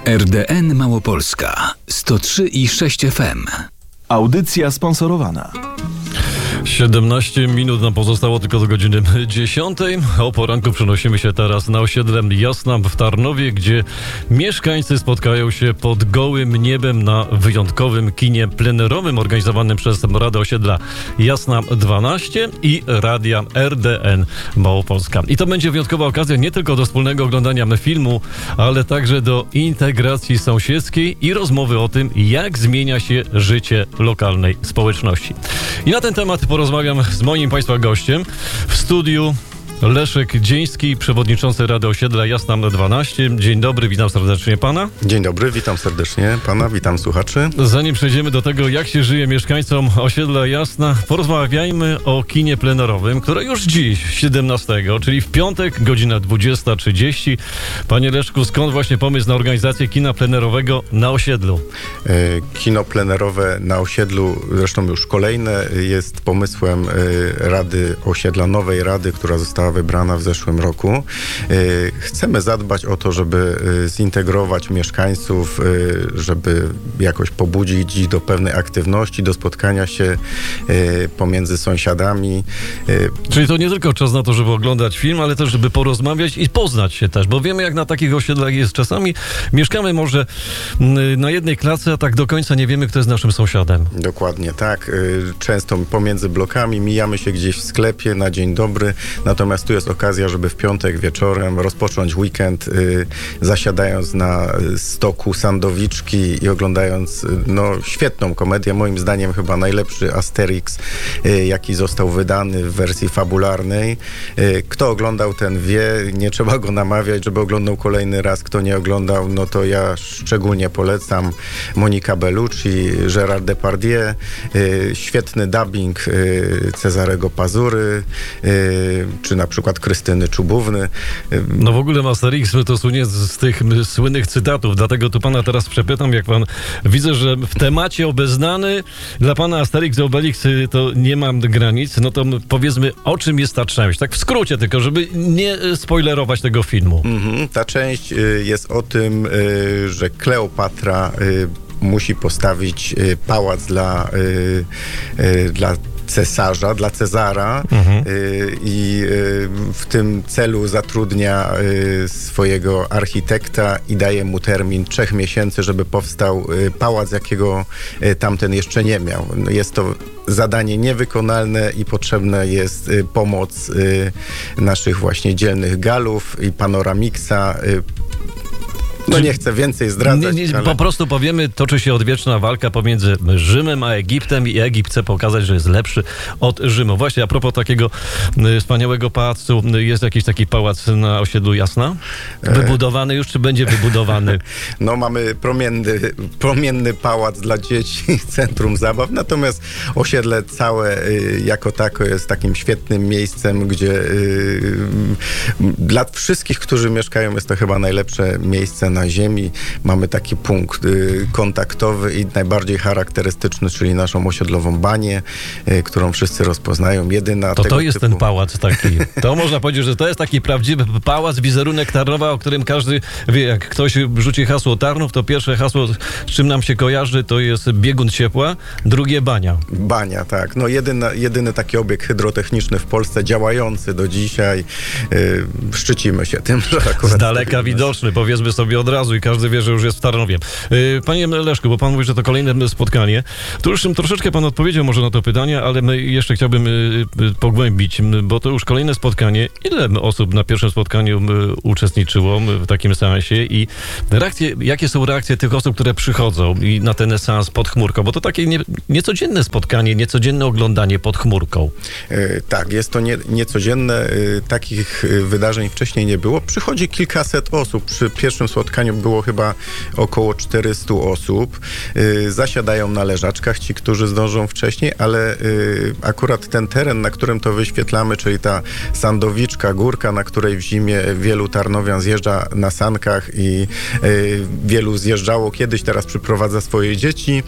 RDN Małopolska 103,6 FM. Audycja sponsorowana. 17 minut nam pozostało tylko do godziny 10. O poranku przenosimy się teraz na osiedle Jasna w Tarnowie, gdzie mieszkańcy spotkają się pod gołym niebem na wyjątkowym kinie plenerowym organizowanym przez Radę Osiedla Jasna 12 i Radia RDN Małopolska. I to będzie wyjątkowa okazja nie tylko do wspólnego oglądania filmu, ale także do integracji sąsiedzkiej i rozmowy o tym, jak zmienia się życie lokalnej społeczności. I na ten temat porozmawiam z moim Państwa gościem w studiu. Leszek Dzieński, przewodniczący Rady Osiedla Jasna 12. Dzień dobry, witam serdecznie pana. Dzień dobry, witam serdecznie pana, witam słuchaczy. Zanim przejdziemy do tego, jak się żyje mieszkańcom Osiedla Jasna, porozmawiajmy o kinie plenerowym, które już dziś, 17, czyli w piątek, godzina 20:30. Panie Leszku, skąd właśnie pomysł na organizację kina plenerowego na osiedlu? Kino plenerowe na osiedlu, zresztą już kolejne, jest pomysłem Rady Osiedla, nowej rady, która została wybrana w zeszłym roku. Chcemy zadbać o to, żeby zintegrować mieszkańców, żeby jakoś pobudzić ich do pewnej aktywności, do spotkania się pomiędzy sąsiadami. Czyli to nie tylko czas na to, żeby oglądać film, ale też, żeby porozmawiać i poznać się też, bo wiemy, jak na takich osiedlach jest czasami. Mieszkamy może na jednej klatce, a tak do końca nie wiemy, kto jest naszym sąsiadem. Dokładnie tak. Często pomiędzy blokami mijamy się gdzieś w sklepie na dzień dobry, natomiast tu jest okazja, żeby w piątek wieczorem rozpocząć weekend, zasiadając na stoku sandowiczki i oglądając świetną komedię, moim zdaniem chyba najlepszy Asterix, jaki został wydany w wersji fabularnej. Kto oglądał, ten wie, nie trzeba go namawiać, żeby oglądał kolejny raz. Kto nie oglądał, no to ja szczególnie polecam. Monika Bellucci, Gérard Depardieu, świetny dubbing Cezarego Pazury, czy na przykład Krystyny Czubówny. No w ogóle Asterix to słynie z tych słynnych cytatów, dlatego tu pana teraz przepytam, jak pan widzę, że w temacie obeznany, dla pana Asterix i Obelix to nie ma granic, no to powiedzmy, o czym jest ta część, tak w skrócie tylko, żeby nie spoilerować tego filmu. Ta część jest o tym, że Kleopatra musi postawić pałac dla cesarza, dla Cezara i w tym celu zatrudnia swojego architekta i daje mu termin 3 miesięcy, żeby powstał pałac, jakiego tamten jeszcze nie miał. Jest to zadanie niewykonalne i potrzebna jest pomoc naszych właśnie dzielnych Galów i Panoramiksa. Nie chcę więcej zdradzać. Ale... Po prostu powiemy, toczy się odwieczna walka pomiędzy Rzymem a Egiptem i Egipt chce pokazać, że jest lepszy od Rzymu. Właśnie a propos takiego wspaniałego pałacu, jest jakiś taki pałac na osiedlu Jasna? Wybudowany już, czy będzie wybudowany? Mamy promienny pałac dla dzieci, centrum zabaw, natomiast osiedle całe jako tako jest takim świetnym miejscem, gdzie dla wszystkich, którzy mieszkają, jest to chyba najlepsze miejsce na ziemi. Mamy taki punkt kontaktowy i najbardziej charakterystyczny, czyli naszą osiedlową banię, którą wszyscy rozpoznają. Jedyna to jest ten pałac taki. To można powiedzieć, że to jest taki prawdziwy pałac, wizerunek Tarnowa, o którym każdy wie. Jak ktoś rzuci hasło Tarnów, to pierwsze hasło, z czym nam się kojarzy, to jest biegun ciepła, drugie bania. Bania, tak. Jedyny taki obiekt hydrotechniczny w Polsce, działający do dzisiaj. Szczycimy się tym, że akurat... Z daleka widoczny, powiedzmy sobie od razu i każdy wie, że już jest w Tarnowie. Panie Leszku, bo pan mówi, że to kolejne spotkanie. Tu już troszeczkę pan odpowiedział może na to pytanie, ale jeszcze chciałbym pogłębić, bo to już kolejne spotkanie. Ile osób na pierwszym spotkaniu uczestniczyło w takim seansie i jakie są reakcje tych osób, które przychodzą i na ten seans pod chmurką? Bo to takie niecodzienne spotkanie, niecodzienne oglądanie pod chmurką. Tak, jest to niecodzienne. Takich wydarzeń wcześniej nie było. Przychodzi kilkaset osób. Przy pierwszym spotkaniu było chyba około 400 osób. Zasiadają na leżaczkach ci, którzy zdążą wcześniej, ale akurat ten teren, na którym to wyświetlamy, czyli ta sandowiczka, górka, na której w zimie wielu tarnowian zjeżdża na sankach i wielu zjeżdżało kiedyś, teraz przyprowadza swoje dzieci.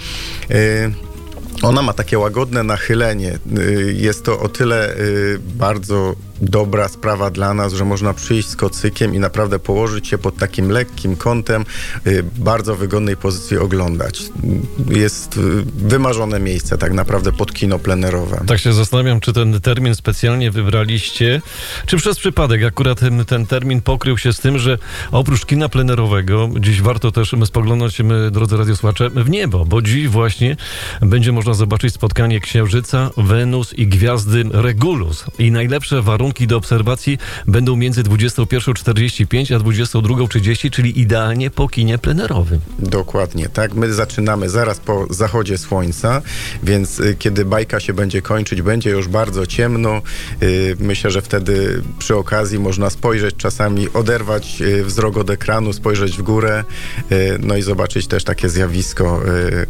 Ona ma takie łagodne nachylenie. Jest to o tyle bardzo dobra sprawa dla nas, że można przyjść z kocykiem i naprawdę położyć się pod takim lekkim kątem, bardzo wygodnej pozycji oglądać. Jest wymarzone miejsce tak naprawdę pod kino plenerowe. Tak się zastanawiam, czy ten termin specjalnie wybraliście, czy przez przypadek akurat ten termin pokrył się z tym, że oprócz kina plenerowego dziś warto też spoglądać, drodzy radiosłuchacze, w niebo, bo dziś właśnie będzie można zobaczyć spotkanie Księżyca, Wenus i gwiazdy Regulus. I najlepsze warunki do obserwacji będą między 21:45 a 22:30, czyli idealnie po kinie plenerowym. Dokładnie, tak. My zaczynamy zaraz po zachodzie słońca, więc kiedy bajka się będzie kończyć, będzie już bardzo ciemno. Myślę, że wtedy przy okazji można spojrzeć czasami, oderwać wzrok od ekranu, spojrzeć w górę, no i zobaczyć też takie zjawisko,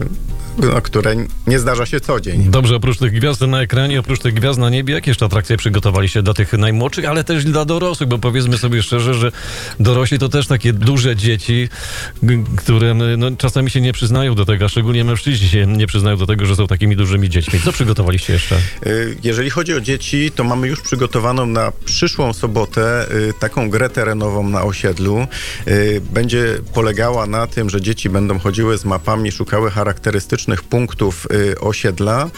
które nie zdarza się co dzień. Dobrze, oprócz tych gwiazd na ekranie, oprócz tych gwiazd na niebie, jakie jeszcze atrakcje przygotowaliście dla tych najmłodszych, ale też dla dorosłych, bo powiedzmy sobie szczerze, że dorośli to też takie duże dzieci, które czasami się nie przyznają do tego, a szczególnie mężczyźni się nie przyznają do tego, że są takimi dużymi dziećmi. Co przygotowaliście jeszcze? Jeżeli chodzi o dzieci, to mamy już przygotowaną na przyszłą sobotę taką grę terenową na osiedlu. Będzie polegała na tym, że dzieci będą chodziły z mapami, szukały charakterystycznych punktów osiedla,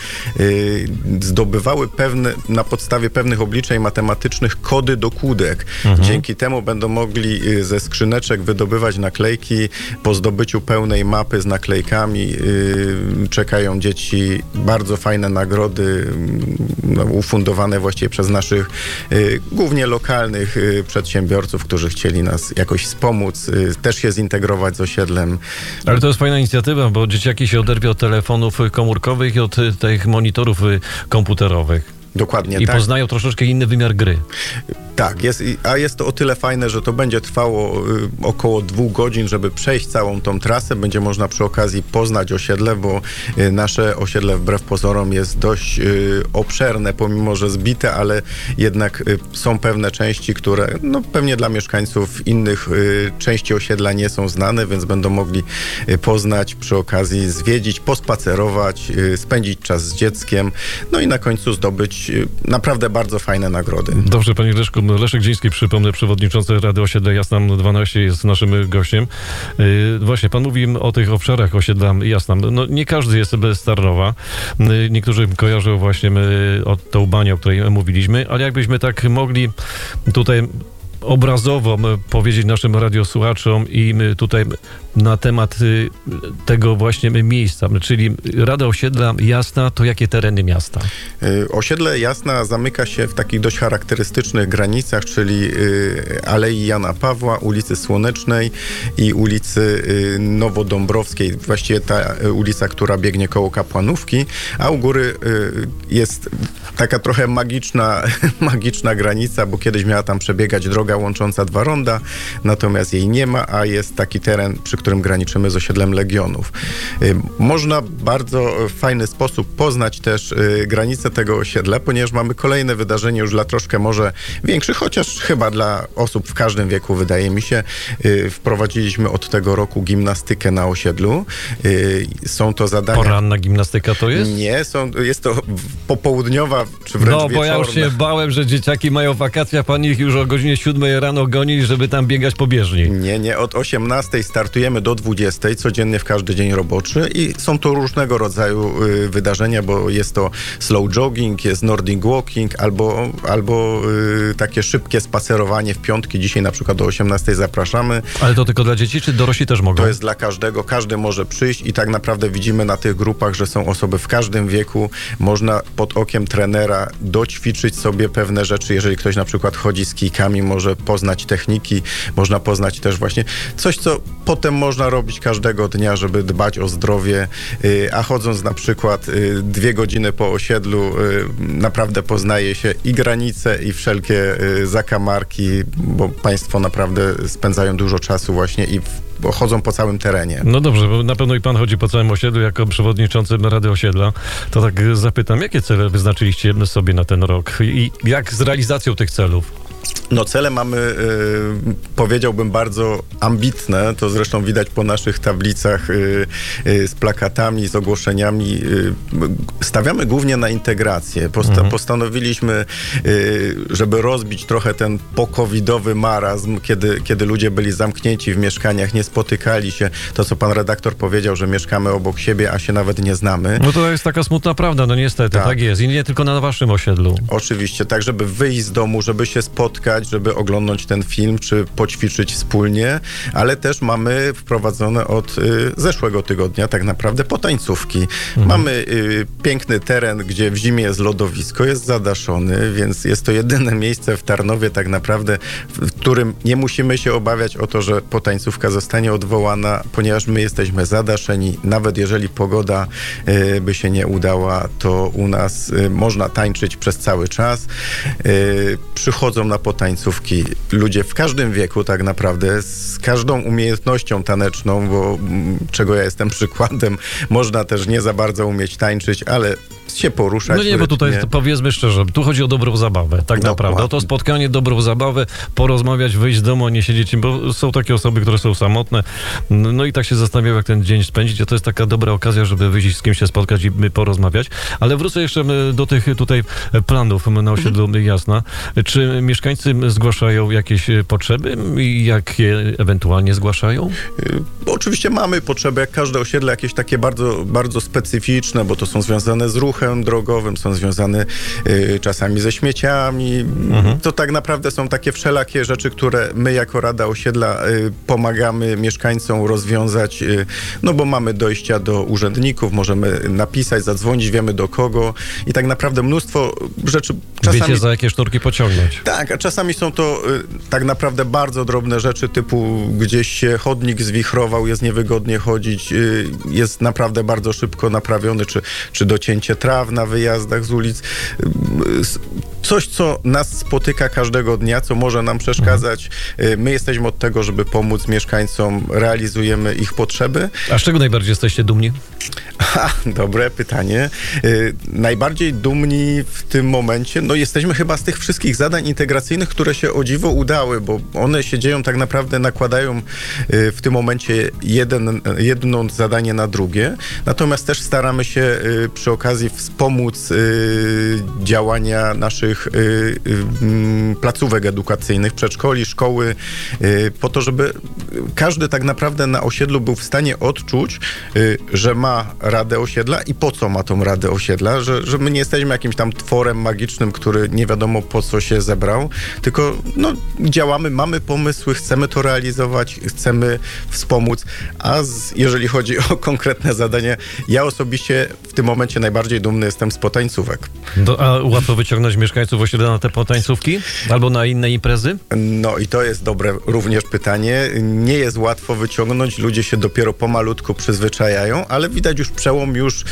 zdobywały na podstawie pewnych obliczeń matematycznych kody do kłódek. Dzięki temu będą mogli ze skrzyneczek wydobywać naklejki. Po zdobyciu pełnej mapy z naklejkami czekają dzieci bardzo fajne nagrody, ufundowane właściwie przez naszych głównie lokalnych przedsiębiorców, którzy chcieli nas jakoś wspomóc, też się zintegrować z osiedlem. Ale to jest fajna inicjatywa, bo dzieciaki się oderwie od telefonów komórkowych i od tych monitorów komputerowych. Dokładnie, I tak. poznają troszeczkę inny wymiar gry. Tak, jest to o tyle fajne, że to będzie trwało około 2 godzin, żeby przejść całą tą trasę. Będzie można przy okazji poznać osiedle, bo nasze osiedle wbrew pozorom jest dość obszerne, pomimo że zbite, ale jednak są pewne części, które pewnie dla mieszkańców innych części osiedla nie są znane, więc będą mogli poznać, przy okazji zwiedzić, pospacerować, spędzić czas z dzieckiem, no i na końcu zdobyć naprawdę bardzo fajne nagrody. Dobrze, panie Leszku. Leszek Dziński, przypomnę, przewodniczący Rady Osiedla Jasnam 12 jest naszym gościem. Właśnie, pan mówi o tych obszarach osiedla Jasnam. Nie każdy jest bez Tarnowa. Niektórzy kojarzą właśnie od tą banię, o której mówiliśmy, ale jakbyśmy tak mogli tutaj obrazowo powiedzieć naszym radiosłuchaczom i tutaj na temat tego właśnie miejsca, czyli Rada Osiedla Jasna, to jakie tereny miasta? Osiedle Jasna zamyka się w takich dość charakterystycznych granicach, czyli Alei Jana Pawła, ulicy Słonecznej i ulicy Nowodąbrowskiej, właściwie ta ulica, która biegnie koło Kapłanówki, a u góry jest taka trochę magiczna granica, bo kiedyś miała tam przebiegać droga łącząca 2 ronda, natomiast jej nie ma, a jest taki teren, przy którym graniczymy z osiedlem Legionów. Można w bardzo fajny sposób poznać też granice tego osiedla, ponieważ mamy kolejne wydarzenie już dla troszkę może większych, chociaż chyba dla osób w każdym wieku, wydaje mi się. Wprowadziliśmy od tego roku gimnastykę na osiedlu. Są to zadania... Poranna gimnastyka to jest? Nie, jest to popołudniowa, czy wręcz wieczorna. Bo ja już się bałem, że dzieciaki mają wakacje, a pan ich już o godzinie 7 rano goni, żeby tam biegać po bieżni. Nie. Od 18 startujemy do 20, codziennie w każdy dzień roboczy i są to różnego rodzaju wydarzenia, bo jest to slow jogging, jest nordic walking albo takie szybkie spacerowanie w piątki. Dzisiaj na przykład do 18 zapraszamy. Ale to tylko dla dzieci, czy dorośli też mogą? To jest dla każdego, każdy może przyjść i tak naprawdę widzimy na tych grupach, że są osoby w każdym wieku. Można pod okiem trenera doćwiczyć sobie pewne rzeczy. Jeżeli ktoś na przykład chodzi z kijkami, może poznać techniki, można poznać też właśnie coś, co potem można robić każdego dnia, żeby dbać o zdrowie, a chodząc na przykład 2 godziny po osiedlu, naprawdę poznaje się i granice, i wszelkie zakamarki, bo państwo naprawdę spędzają dużo czasu właśnie i chodzą po całym terenie. No dobrze, bo na pewno i pan chodzi po całym osiedlu jako przewodniczący Rady Osiedla. To tak zapytam, jakie cele wyznaczyliście sobie na ten rok i jak z realizacją tych celów? No cele mamy, powiedziałbym, bardzo ambitne. To zresztą widać po naszych tablicach z plakatami, z ogłoszeniami. Stawiamy głównie na integrację. Postanowiliśmy, żeby rozbić trochę ten pokowidowy marazm, kiedy ludzie byli zamknięci w mieszkaniach, nie spotykali się. To, co pan redaktor powiedział, że mieszkamy obok siebie, a się nawet nie znamy. No to jest taka smutna prawda, no niestety, tak jest. I nie tylko na waszym osiedlu. Oczywiście, tak, żeby wyjść z domu, żeby się spotkać, żeby oglądnąć ten film, czy poćwiczyć wspólnie, ale też mamy wprowadzone od zeszłego tygodnia tak naprawdę potańcówki. Mamy piękny teren, gdzie w zimie jest lodowisko, jest zadaszony, więc jest to jedyne miejsce w Tarnowie tak naprawdę, w którym nie musimy się obawiać o to, że potańcówka zostanie odwołana, ponieważ my jesteśmy zadaszeni. Nawet jeżeli pogoda by się nie udała, to u nas można tańczyć przez cały czas. Przychodzą na potańcówki ludzie w każdym wieku tak naprawdę, z każdą umiejętnością taneczną, bo czego ja jestem przykładem, można też nie za bardzo umieć tańczyć, ale się poruszać. No nie, bo tutaj powiedzmy szczerze, tu chodzi o dobrą zabawę, tak naprawdę. O to spotkanie, dobrą zabawę, porozmawiać, wyjść z domu, a nie siedzieć, bo są takie osoby, które są samotne, no i tak się zastanawiają, jak ten dzień spędzić, a to jest taka dobra okazja, żeby wyjść z kimś się spotkać i porozmawiać. Ale wrócę jeszcze do tych tutaj planów na osiedlu Jasna. Czy mieszkańcy zgłaszają jakieś potrzeby i jakie ewentualnie zgłaszają? Oczywiście mamy potrzeby, jak każde osiedle, jakieś takie bardzo, bardzo specyficzne, bo to są związane z ruchem drogowym, są związane czasami ze śmieciami. To tak naprawdę są takie wszelakie rzeczy, które my jako Rada Osiedla pomagamy mieszkańcom rozwiązać, no bo mamy dojścia do urzędników, możemy napisać, zadzwonić, wiemy do kogo i tak naprawdę mnóstwo rzeczy. Czasami, wiecie, za jakie sznurki pociągnąć. Tak, a czasami są to tak naprawdę bardzo drobne rzeczy, typu gdzieś się chodnik zwichrował, jest niewygodnie chodzić, jest naprawdę bardzo szybko naprawiony, czy docięcie traw na wyjazdach z ulic. Coś, co nas spotyka każdego dnia, co może nam przeszkadzać. My jesteśmy od tego, żeby pomóc mieszkańcom, realizujemy ich potrzeby. A z czego najbardziej jesteście dumni? Dobre pytanie. Najbardziej dumni w tym momencie, no jesteśmy chyba z tych wszystkich zadań integracyjnych, które się o dziwo udały, bo one się dzieją tak naprawdę, nakładają w tym momencie jedno zadanie na drugie. Natomiast też staramy się przy okazji wspomóc działania naszych placówek edukacyjnych, przedszkoli, szkoły, po to, żeby każdy tak naprawdę na osiedlu był w stanie odczuć, że ma Radę Osiedla i po co ma tą Radę Osiedla, że my nie jesteśmy jakimś tam tworem magicznym, który nie wiadomo po co się zebrał, tylko no, działamy, mamy pomysły, chcemy to realizować, chcemy wspomóc, jeżeli chodzi o konkretne zadanie, ja osobiście w tym momencie najbardziej dumny jestem z potańcówek. A łatwo wyciągnąć mieszkańców osiedla na te potańcówki? Albo na inne imprezy? No i to jest dobre również pytanie. Nie jest łatwo wyciągnąć, ludzie się dopiero pomalutku przyzwyczajają, ale widać już przełom, już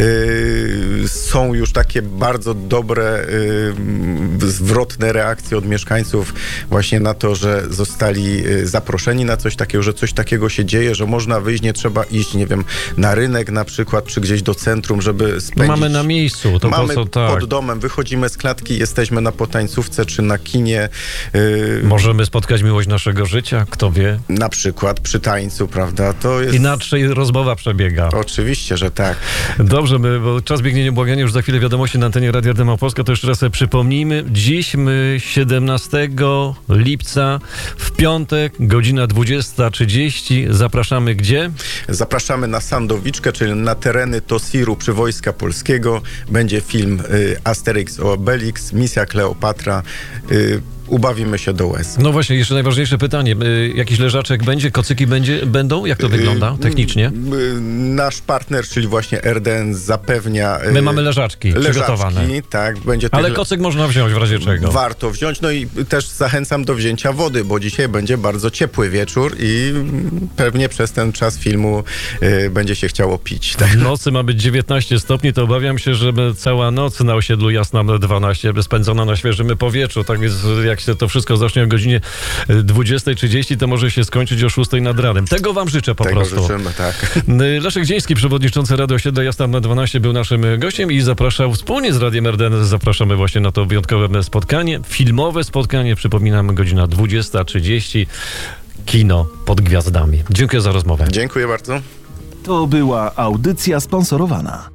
są już takie bardzo dobre, zwrotne reakcje od mieszkańców właśnie na to, że zostali zaproszeni na coś takiego, że coś takiego się dzieje, że można wyjść, nie trzeba iść, nie wiem, na rynek na przykład, czy gdzieś do centrum, żeby spędzić. Mamy na miejscu. To mamy tak. pod domem, wychodzimy z klatki, jesteśmy na potańcówce, czy na kinie. Możemy spotkać miłość naszego życia, kto wie. Na przykład przy tańcu, prawda? To jest... Inaczej rozmowa przebiega. Oczywiście, że tak. Dobrze, bo czas biegnie nieubłaganie, już za chwilę wiadomości na antenie Radia Demo Polska, to jeszcze raz sobie przypomnijmy. Dziś my 17 lipca w piątek, godzina 20:30. Zapraszamy gdzie? Zapraszamy na Sandowiczkę, czyli na tereny Tosiru przy Wojska Polskiego. Będzie film Asterix Obelix, Misja Kleopatra. Ubawimy się do łez. No właśnie, jeszcze najważniejsze pytanie. Jakiś leżaczek będzie? Kocyki będą? Jak to wygląda technicznie? Nasz partner, czyli właśnie RDN zapewnia... My mamy leżaczki przygotowane. Tak, będzie ale kocyk można wziąć w razie czego. Warto wziąć, no i też zachęcam do wzięcia wody, bo dzisiaj będzie bardzo ciepły wieczór i pewnie przez ten czas filmu będzie się chciało pić. Tak? W nocy ma być 19 stopni, to obawiam się, że cała noc na osiedlu Jasna 12 spędzona na świeżym powietrzu. Tak więc jak jak się to wszystko zacznie o godzinie 20:30, to może się skończyć o 6:00 nad ranem. Tego wam życzę po Tego prostu. życzymy, tak. Leszek Dzieński, przewodniczący Rady Osiedla Jasna na 12 był naszym gościem i zapraszał wspólnie z Radiem RDN. Zapraszamy właśnie na to wyjątkowe spotkanie, filmowe spotkanie. Przypominam, godzina 20:30. Kino pod gwiazdami. Dziękuję za rozmowę. Dziękuję bardzo. To była audycja sponsorowana.